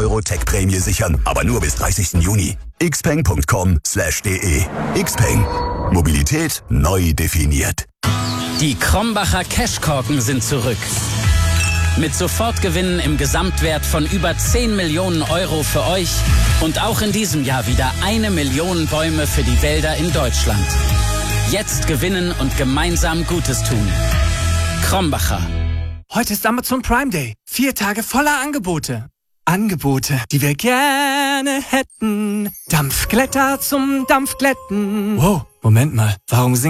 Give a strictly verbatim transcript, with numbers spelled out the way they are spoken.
Euro Tech-Prämie sichern, aber nur bis dreißigsten Juni. xpeng punkt com slash de. Xpeng. Mobilität neu definiert. Die Krombacher Cashkorken sind zurück. Mit Sofortgewinnen im Gesamtwert von über zehn Millionen Euro für euch und auch in diesem Jahr wieder eine Million Bäume für die Wälder in Deutschland. Jetzt gewinnen und gemeinsam Gutes tun. Krombacher. Heute ist Amazon Prime Day. Vier Tage voller Angebote. Angebote, die wir gerne hätten. Dampfglätter zum Dampfglätten. Wow, Moment mal. Warum